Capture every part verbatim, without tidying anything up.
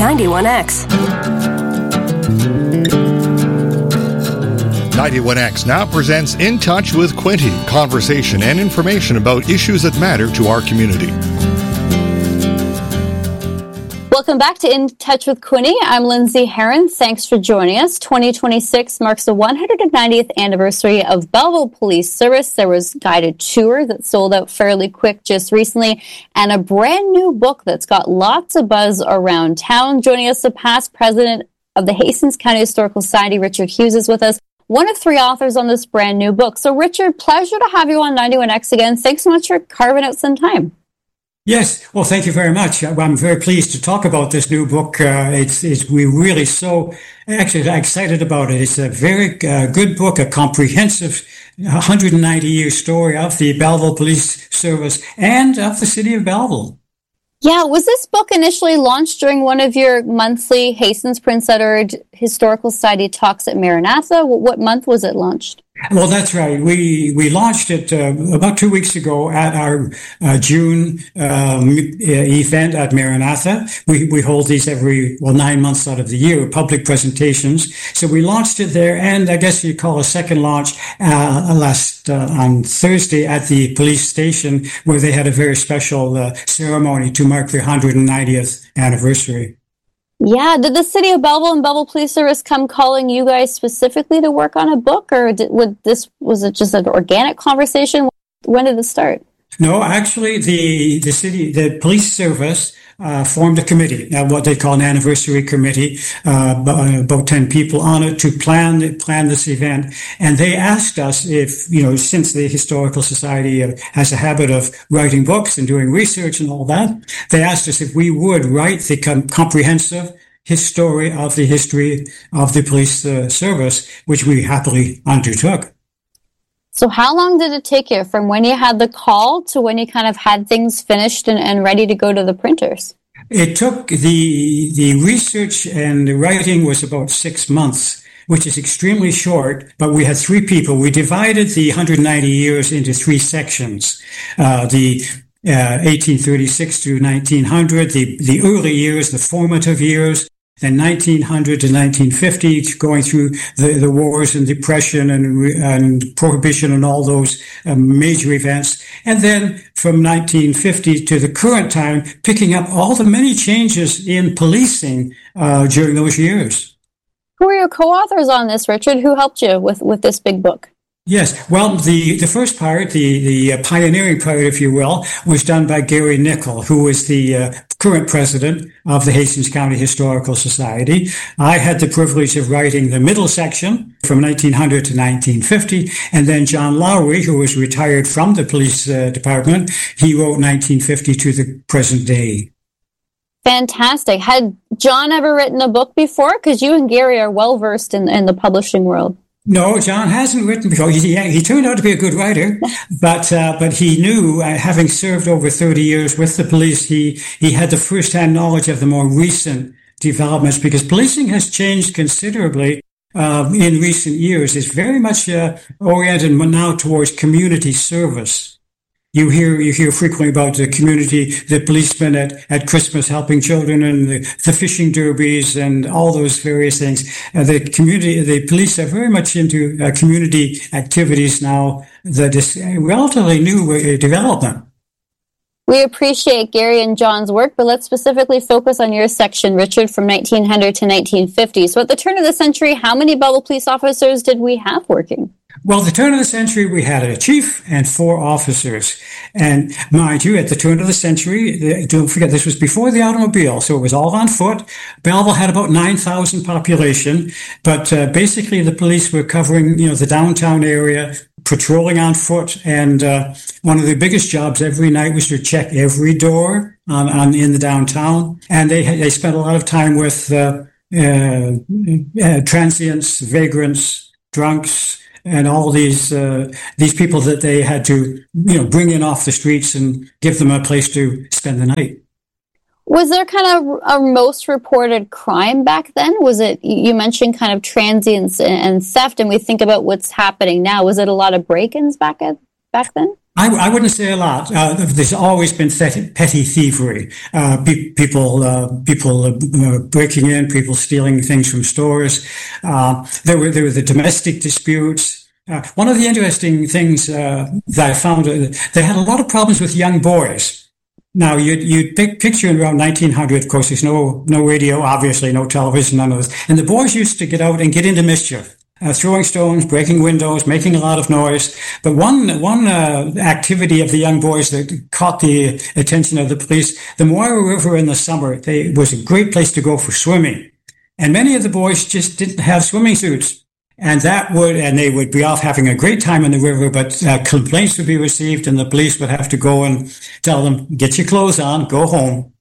ninety-one X. ninety-one X now presents In Touch with Quinte, conversation and information about issues that matter to our community. Welcome back to In Touch with Quinte. I'm Lindsay Herron. Thanks for joining us. twenty twenty-six marks the one hundred ninetieth anniversary of Belleville Police Service. There was a guided tour that sold out fairly quick just recently, and a brand new book that's got lots of buzz around town. Joining us, the past president of the Hastings County Historical Society, Richard Hughes, is with us, one of three authors on this brand new book. So, Richard, pleasure to have you on ninety-one X again. Thanks so much for carving out some time. Yes, well, thank you very much. I'm very pleased to talk about this new book. Uh, it's, it's, we're really so actually excited about it. It's a very uh, good book, a comprehensive one hundred ninety year story of the Belleville Police Service and of the city of Belleville. Yeah, was this book initially launched during one of your monthly Hastings Prince Edward Historical Society talks at Maranatha? What month was it launched? Well, that's right. We we launched it uh, about two weeks ago at our uh, June um, event at Maranatha. We we hold these every, well, nine months out of the year, public presentations. So we launched it there, and I guess you call a second launch uh, last uh, on Thursday at the police station, where they had a very special uh, ceremony to mark their one hundred ninetieth anniversary. Yeah, did the city of Belleville and Belleville Police Service come calling you guys specifically to work on a book, or did, would this was it just an organic conversation? When did it start? No, actually, the the city, the police service uh, formed a committee, uh, what they call an anniversary committee, uh, about ten people on it to plan plan this event. And they asked us if, you know, since the Historical Society has a habit of writing books and doing research and all that, they asked us if we would write the com- comprehensive history of the history of the police uh, service, which we happily undertook. So how long did it take you from when you had the call to when you kind of had things finished and, and ready to go to the printers? It took the the research and the writing was about six months, which is extremely short, but we had three people. We divided the one hundred ninety years into three sections. Uh, the uh, eighteen thirty-six to nineteen hundred, the, the early years, the formative years, then nineteen hundred to nineteen fifty, going through the, the wars and depression and, and prohibition and all those um, major events. And then from nineteen fifty to the current time, picking up all the many changes in policing uh, during those years. Who are your co-authors on this, Richard? Who helped you with, with this big book? Yes. Well, the, the first part, the, the pioneering part, if you will, was done by Gary Nickel, who is the uh, current president of the Hastings County Historical Society. I had the privilege of writing the middle section from nineteen hundred to nineteen fifty. And then John Lowry, who was retired from the police uh, department, he wrote nineteen fifty to the present day. Fantastic. Had John ever written a book before? Because you and Gary are well-versed in, in the publishing world. No, John hasn't written before. He, he turned out to be a good writer, but uh, but he knew, uh, having served over thirty years with the police, he he had the first-hand knowledge of the more recent developments, because policing has changed considerably um, in recent years. It's very much uh, oriented now towards community service. You hear you hear frequently about the community, the policemen at, at Christmas helping children, and the, the fishing derbies and all those various things. Uh, the community, the police are very much into uh, community activities now. That is a relatively new uh, development. We appreciate Gary and John's work, but let's specifically focus on your section, Richard, from nineteen hundred to nineteen fifty. So at the turn of the century, how many Belleville police officers did we have working? Well, at the turn of the century, we had a chief and four officers. And mind you, at the turn of the century, don't forget, this was before the automobile, so it was all on foot. Belleville had about nine thousand population, but uh, basically the police were covering, you know, the downtown area, patrolling on foot. And uh, one of the biggest jobs every night was to check every door on, on in the downtown. And they they spent a lot of time with uh, uh, uh, transients, vagrants, drunks, and all these uh, these people that they had to, you know, bring in off the streets and give them a place to spend the night. Was there kind of a most reported crime back then? Was it, you mentioned kind of transients and theft, and we think about what's happening now. Was it a lot of break-ins back at, back then? I, I wouldn't say a lot. Uh, there's always been petty thievery. Uh, pe- people, uh, people uh, breaking in, people stealing things from stores. Uh, there were there were the domestic disputes. Uh, one of the interesting things uh, that I found, uh, they had a lot of problems with young boys. Now, you'd, you'd pick, picture in around nineteen hundred, of course, there's no, no radio, obviously, no television, none of this. And the boys used to get out and get into mischief. Uh, throwing stones, breaking windows, making a lot of noise. But one one uh, activity of the young boys that caught the attention of the police, the Moira River in the summer, they, it was a great place to go for swimming. And many of the boys just didn't have swimming suits. And that would, and they would be off having a great time in the river, but uh, complaints would be received and the police would have to go and tell them, get your clothes on, go home.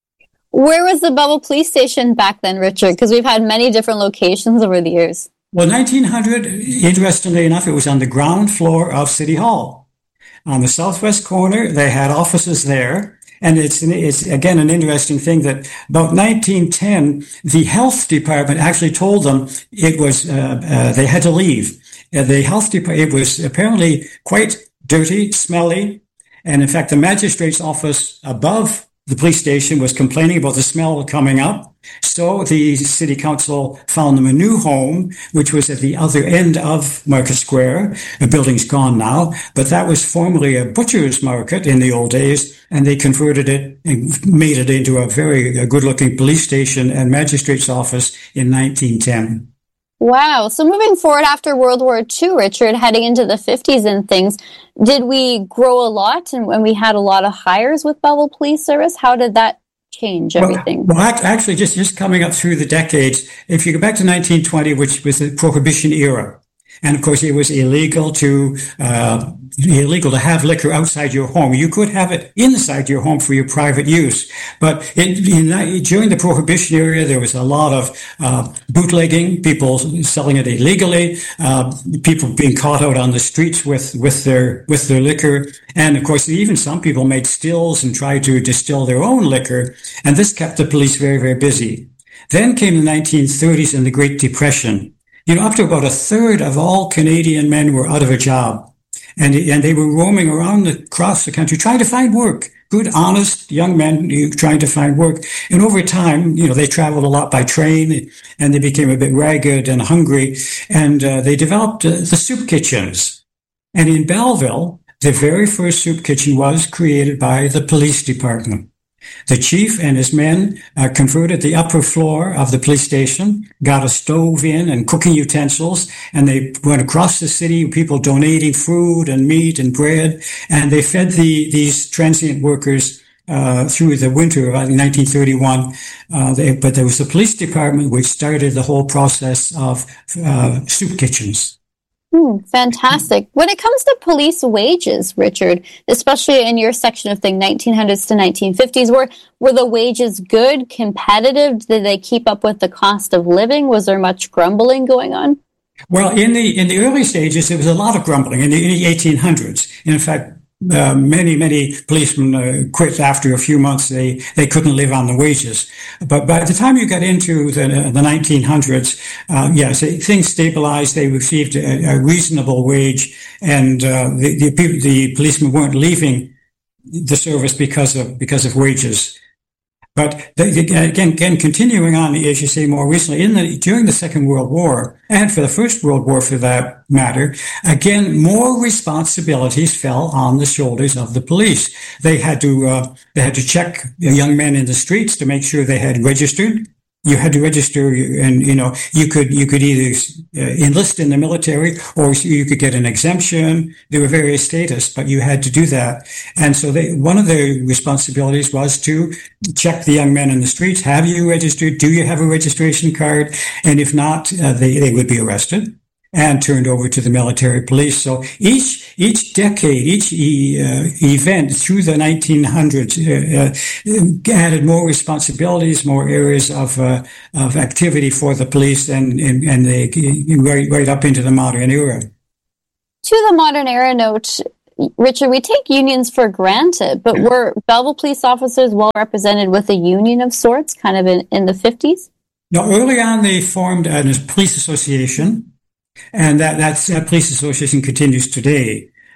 Where was the Belleville Police Station back then, Richard? Because we've had many different locations over the years. Well, nineteen hundred, interestingly enough, it was on the ground floor of City Hall. On the southwest corner, they had offices there. And it's, it's again, an interesting thing that about nineteen ten, the health department actually told them it was, uh, uh, they had to leave. Uh, the health department, it was apparently quite dirty, smelly. And in fact, the magistrate's office above the police station was complaining about the smell coming up. So the city council found them a new home, which was at the other end of Market Square. The building's gone now, but that was formerly a butcher's market in the old days, and they converted it and made it into a very good-looking police station and magistrate's office in nineteen ten. Wow. So moving forward after World War Two, Richard, heading into the fifties and things, did we grow a lot and when we had a lot of hires with Belleville Police Service? How did that change everything? Well, well, actually, just, just coming up through the decades, if you go back to nineteen twenty, which was the Prohibition era, and of course, it was illegal to uh, illegal to have liquor outside your home. You could have it inside your home for your private use, but it, in, during the Prohibition era, there was a lot of uh, bootlegging, people selling it illegally, uh, people being caught out on the streets with with their with their liquor, and of course, even some people made stills and tried to distill their own liquor, and this kept the police very, very busy. Then came the nineteen thirties and the Great Depression. You know, up to about a third of all Canadian men were out of a job. And, and they were roaming around the, across the country trying to find work. Good, honest young men trying to find work. And over time, you know, they traveled a lot by train and they became a bit ragged and hungry. And uh, they developed uh, the soup kitchens. And in Belleville, the very first soup kitchen was created by the police department. The chief and his men uh, converted the upper floor of the police station, got a stove in and cooking utensils, and they went across the city, people donating food and meat and bread, and they fed the these transient workers uh, through the winter of nineteen thirty-one. Uh, they, but there was the police department which started the whole process of uh, soup kitchens. Hmm, fantastic. When it comes to police wages, Richard, especially in your section of thing, nineteen hundreds to nineteen fifties, were were the wages good, competitive? Did they keep up with the cost of living? Was there much grumbling going on? Well, in the in the early stages, there was a lot of grumbling in the, in the eighteen hundreds. In fact, uh, many many policemen uh, quit after a few months. They they couldn't live on the wages. But by the time you got into the the nineteen hundreds, uh, yes, things stabilized. They received a, a reasonable wage, and uh, the, the the policemen weren't leaving the service because of because of wages. But again, again, continuing on, as you say, more recently, in the during the Second World War, and for the First World War, for that matter, again, more responsibilities fell on the shoulders of the police. They had to uh, they had to check young men in the streets to make sure they had registered. You had to register, and you know you could you could either uh, enlist in the military or you could get an exemption. There were various status, but you had to do that. And so they, one of their responsibilities was to check the young men in the streets. Have you registered? Do you have a registration card? And if not, uh, they they would be arrested and turned over to the military police. So each each decade, each e, uh, event through the nineteen hundreds uh, uh, added more responsibilities, more areas of uh, of activity for the police, and and, and they right right up into the modern era. To the modern era note, Richard, we take unions for granted, but were Belleville police officers well represented with a union of sorts, kind of in, in the fifties? No, early on they formed a police association. And that, that's, that police association continues today.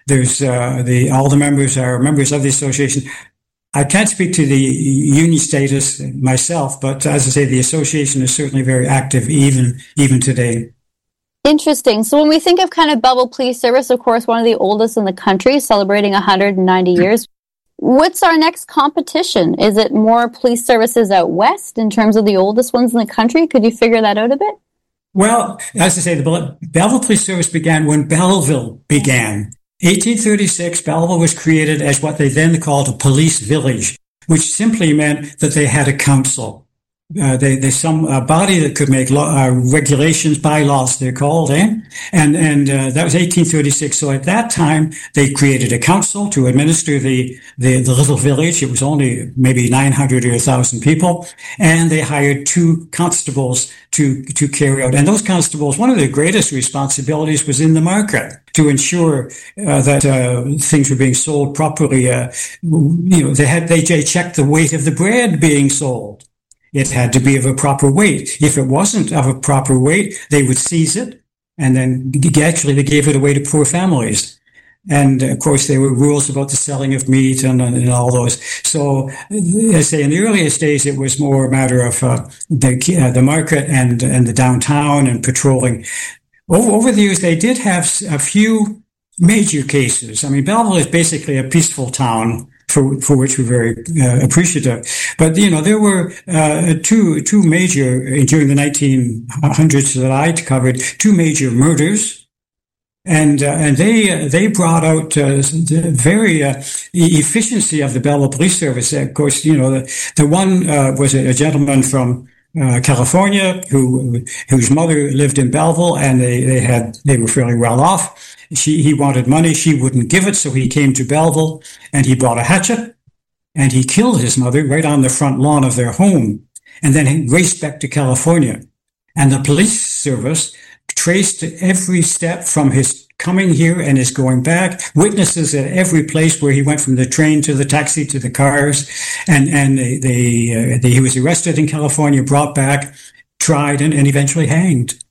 There's uh, the all the members are members of the association. I can't speak to the union status myself, but as I say, the association is certainly very active even even today. Interesting. So when we think of kind of Belleville Police Service, of course, one of the oldest in the country, celebrating one hundred ninety years. What's our next competition? Is it more police services out west in terms of the oldest ones in the country? Could you figure that out a bit? Well, as I say, the Belleville Police Service began when Belleville began. eighteen thirty-six, Belleville was created as what they then called a police village, which simply meant that they had a council. Uh, they, they some uh, body that could make law, uh, regulations, bylaws, they're called, eh? And and uh, that was eighteen thirty-six. So at that time, they created a council to administer the, the the little village. It was only maybe nine hundred or one thousand people, and they hired two constables to to carry out. And those constables, one of their greatest responsibilities was in the market to ensure uh, that uh, things were being sold properly. Uh, you know, they had they checked the weight of the bread being sold. It had to be of a proper weight. If it wasn't of a proper weight, they would seize it, and then actually they gave it away to poor families. And of course, there were rules about the selling of meat and, and all those. So, as I say, in the earliest days, it was more a matter of uh, the uh, the market and and the downtown and patrolling. Over, over the years, they did have a few major cases. I mean, Belleville is basically a peaceful town, for for which we're very uh, appreciative. But, you know, there were uh, two two major, during the nineteen hundreds that I covered, two major murders. And uh, and they uh, they brought out uh, the very uh, efficiency of the Belleville Police Service. Of course, you know, the, the one uh, was a, a gentleman from uh, California who whose mother lived in Belleville, and they, they had they were fairly well off. She, he wanted money. She wouldn't give it. So he came to Belleville and he brought a hatchet and he killed his mother right on the front lawn of their home. And then he raced back to California. And the police service traced every step from his coming here and his going back, witnesses at every place where he went from the train to the taxi to the cars. And, and they, they, uh, they he was arrested in California, brought back, tried, and, and eventually hanged.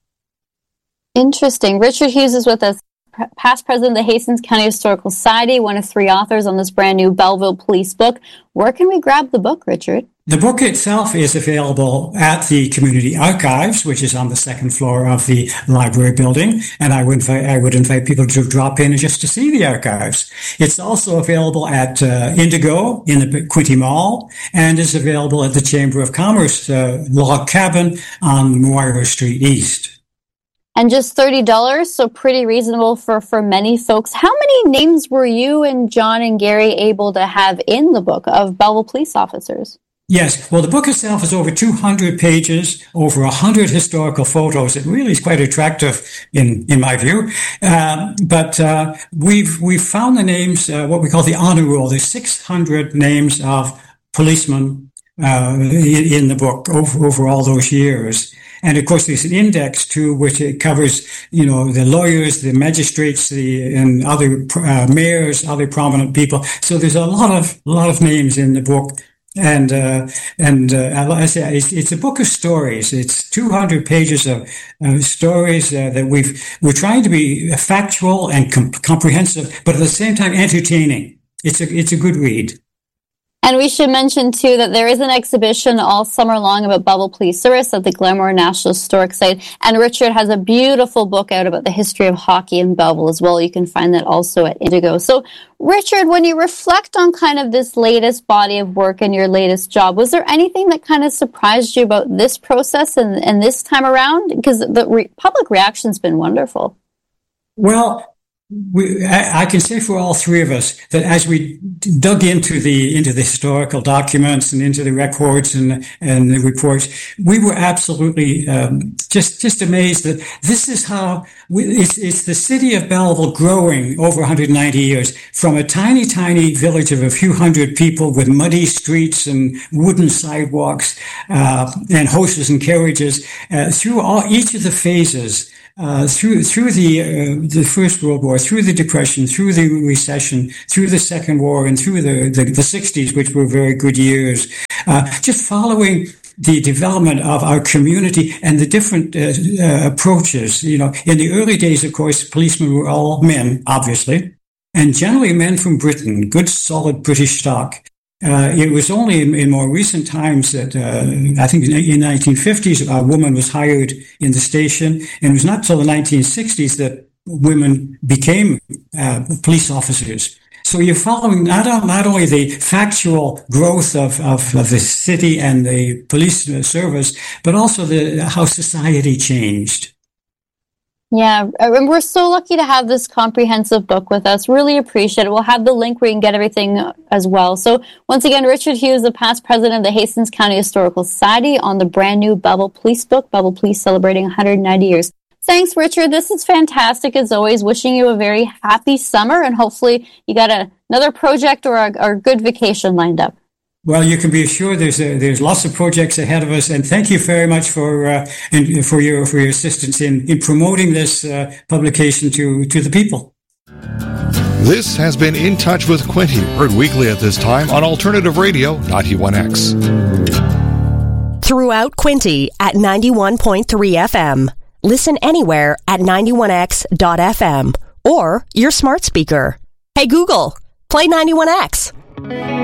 Interesting. Richard Hughes is with us, past president of the Hastings County Historical Society, one of three authors on this brand new Belleville Police book. Where can we grab the book, Richard? The book itself is available at the Community Archives, which is on the second floor of the library building. And I would invite, I would invite people to drop in just to see the archives. It's also available at uh, Indigo in the Quinte Mall, and is available at the Chamber of Commerce uh, log cabin on Moira Street East. And just thirty dollars, so pretty reasonable for, for many folks. How many names were you and John and Gary able to have in the book of Belleville police officers? Yes. Well, the book itself is over two hundred pages, over one hundred historical photos. It really is quite attractive in, in my view. Um, but uh, we've we've found the names, uh, what we call the honor roll. There's six hundred names of policemen uh, in, in the book over, over all those years. And of course, there's an index too, which it covers, you know, the lawyers, the magistrates, the and other uh, mayors, other prominent people. So there's a lot of a lot of names in the book, and uh, and uh, I say it's, it's a book of stories. It's two hundred pages of uh, stories uh, that we've we're trying to be factual and com- comprehensive, but at the same time entertaining. It's a it's a good read. And we should mention, too, that there is an exhibition all summer long about Belleville Police Service at the Glenmore National Historic Site. And Richard has a beautiful book out about the history of hockey in Belleville as well. You can find that also at Indigo. So, Richard, when you reflect on kind of this latest body of work and your latest job, was there anything that kind of surprised you about this process and, and this time around? Because the re- public reaction's been wonderful. Well, We, I, I can say for all three of us that as we dug into the into the historical documents and into the records and and the reports, we were absolutely um, just just amazed that this is how we, it's it's the city of Belleville growing over one hundred ninety years from a tiny tiny village of a few hundred people with muddy streets and wooden sidewalks uh, and horses and carriages uh, through all each of the phases. Uh, through through the uh, the First World War, through the Depression, through the Recession, through the Second War, and through the the, the sixties, which were very good years, uh, just following the development of our community and the different uh, uh, approaches. You know, in the early days, of course, policemen were all men, obviously. and generally men from Britain, good, solid British stock. Uh, it was only in, in more recent times that, uh, I think in the nineteen fifties, a woman was hired in the station, and it was not till the nineteen sixties that women became uh, police officers. So you're following not, not only the factual growth of, of, of the city and the police service, but also the how society changed. Yeah, and we're so lucky to have this comprehensive book with us. Really appreciate it. We'll have the link where you can get everything as well. So once again, Richard Hughes, the past president of the Hastings County Historical Society, on the brand new Belleville Police book, Belleville Police Celebrating one hundred ninety years. Thanks, Richard. This is fantastic as always. Wishing you a very happy summer, and hopefully you got a, another project or a, or a good vacation lined up. Well, you can be assured there's a, there's lots of projects ahead of us, and thank you very much for uh, and for your for your assistance in, in promoting this uh, publication to to the people. This has been In Touch with Quinte, heard weekly at this time on Alternative Radio ninety-one X. Throughout Quinte at ninety-one point three F M. Listen anywhere at ninety-one X dot F M or your smart speaker. Hey Google, play ninety-one X.